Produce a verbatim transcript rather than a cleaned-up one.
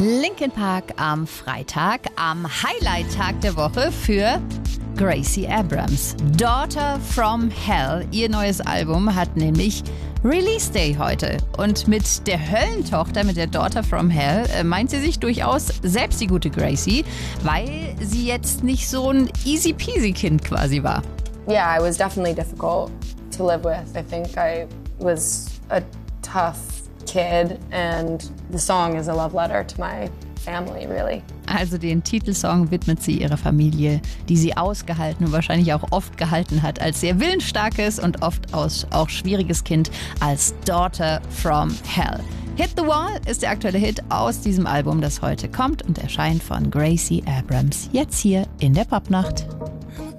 Linkin Park am Freitag, am Highlight-Tag der Woche für Gracie Abrams. Daughter from Hell, ihr neues Album, hat nämlich Release Day heute. Und mit der Höllentochter, mit der Daughter from Hell, meint sie sich durchaus selbst die gute Gracie, weil sie jetzt nicht so ein easy-peasy-Kind quasi war. Yeah, it was definitely difficult to live with. I think I was a tough kid and the song is a love letter to my family, really. Also den Titelsong widmet sie ihrer Familie, die sie ausgehalten und wahrscheinlich auch oft gehalten hat als sehr willensstarkes und oft auch schwieriges Kind, als Daughter from Hell. Hit the Wall ist der aktuelle Hit aus diesem Album, das heute kommt und erscheint von Gracie Abrams. Jetzt hier in der Popnacht.